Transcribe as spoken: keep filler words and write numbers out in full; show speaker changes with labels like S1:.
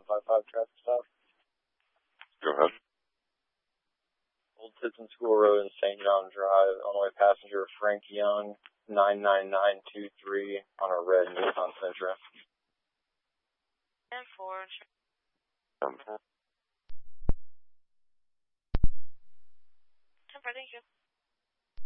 S1: five five traffic stop.
S2: Go ahead.
S1: Old Tipton School Road and Saint John Drive. On the way passenger Frank Young, nine nine nine two three on a red Nissan Sentra.
S3: ten four.
S2: ten four.
S3: ten four, thank you.